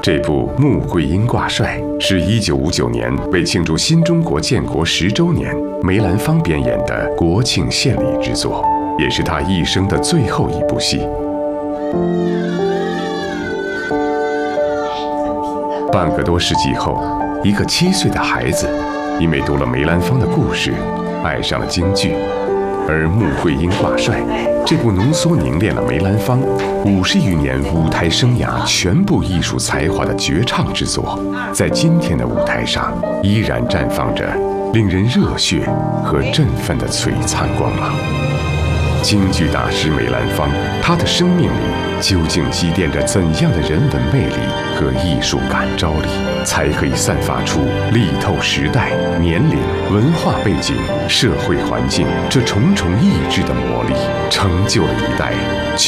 这部《穆桂英挂帅》是1959年为庆祝新中国建国10周年，梅兰芳编演的国庆献礼之作，也是他一生的最后一部戏。半个多世纪后，一个7岁的孩子因为读了梅兰芳的故事，爱上了京剧。而《穆桂英挂帅》这部浓缩凝练了梅兰芳50余年舞台生涯全部艺术才华的绝唱之作，在今天的舞台上依然绽放着令人热血和振奋的璀璨光芒。京剧大师梅兰芳，他的生命里究竟积淀着怎样的人文魅力和艺术感召力，才可以散发出力透时代、年龄、文化背景、社会环境这重重意志的魔力，成就了一代